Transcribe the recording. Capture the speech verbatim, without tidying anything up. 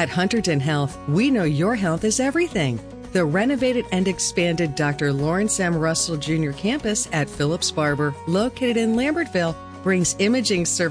At Hunterdon Health, we know your health is everything. The renovated and expanded Doctor Lawrence M. Russell Junior campus at Phillips Barber, located in Lambertville, brings imaging services